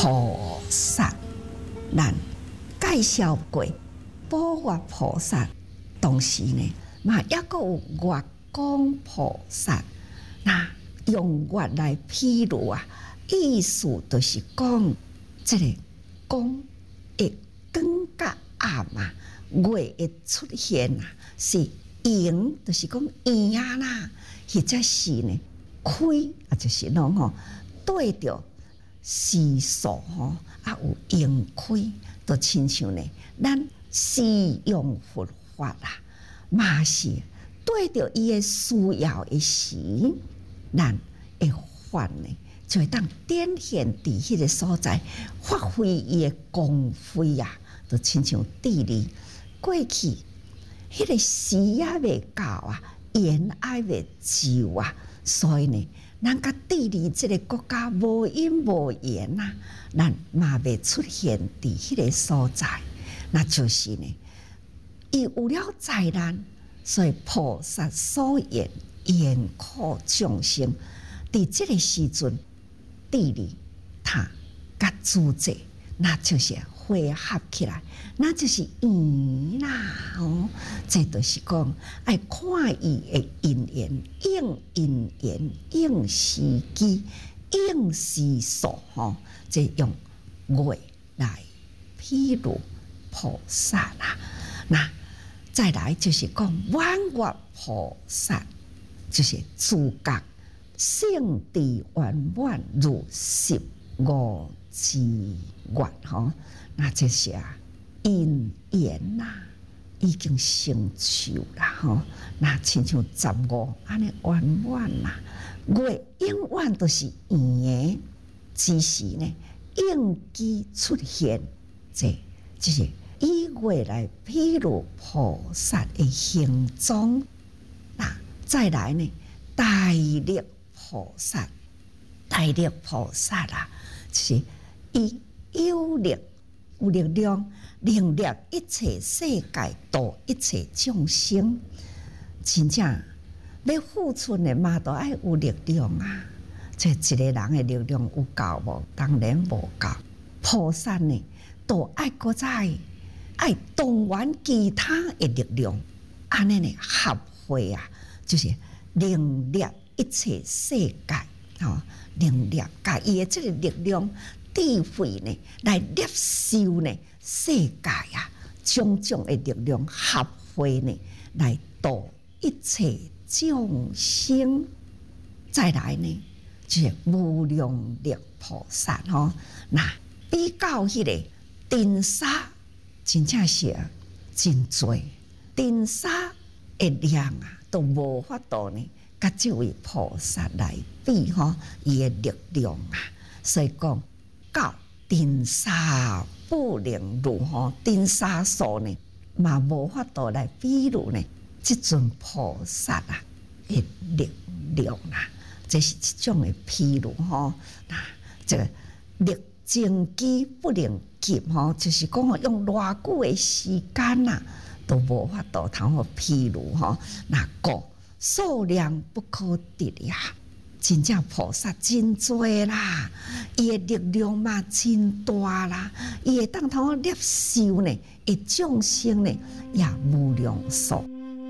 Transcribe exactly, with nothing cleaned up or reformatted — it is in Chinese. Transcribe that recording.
菩萨，咱介绍过宝月菩萨，同时呢，嘛也个有月光菩萨。那用月来譬如啊，意思就是讲，这个光会光甲暗啊，月会出现啊，是圆，就是讲圆啊啦，或者是呢开啊，就是拢吼对着时数吼啊有圆开，就亲像呢，咱使用佛法啦，嘛是对着伊个需要的时，咱会法呢，就会当展现伫迄个所在，发挥伊个光辉啊，就亲像地理过去，迄个时也未到啊，缘也未就啊，所以呢，咱甲地理即个国家无因无缘啊，咱嘛未出现伫迄个所在，那就是呢，伊有了灾难，所以菩萨所言严苦众生，伫即个时阵，地理他甲主者，那就是汇合起来，那就是缘啦哦。这就是讲爱看伊的因缘，应因缘，应时机，应时数吼，即用月来譬如菩萨啦。那再来就是讲满月菩萨，就是自觉性地圆满如十五之月吼，那这些啊因缘呐已经成就啦吼，那亲像十五安尼圆满啦，月永远都是圆的，只是呢应机出现，这就是以月来譬如菩萨的形状。那再来呢，大力菩萨，大力菩萨啦，就是伊有力有力量，领略一切世界，度一切众生。真正要付出的嘛，都爱有力量啊！这一个人的力量有够无？当然无够。菩萨呢，都爱搁再爱动员其他的力量，安尼呢合会啊，就是领略一切世界哦，领略甲伊的这个力量、智慧呢，来接受呢世界啊，种种的力量合会呢，来度一切众生。再来呢，就是无量力菩萨哦，那比较迄个尘沙。真正是真多，尘沙的量啊，都无法度呢，甲这位菩萨来比吼，伊的力量啊，所以讲到尘沙不能如吼，尘沙数呢，嘛无法度来比如呢，这尊菩萨啊的力量啊，这是一种的譬如吼，那这个力精机不能及吼，就是讲哦，用偌久的时间呐，都无法度通好譬如吼，那个数量不可得呀，真正菩萨真多啦，伊的力量嘛真大啦，伊会当通好接受呢，伊众生呢也无量数。